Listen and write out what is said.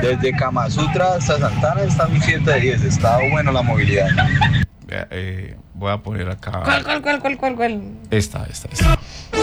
Desde Kama Sutra hasta Santana está mi 7 de 10. Está bueno la movilidad. Voy a poner acá. ¿Cuál? Esta.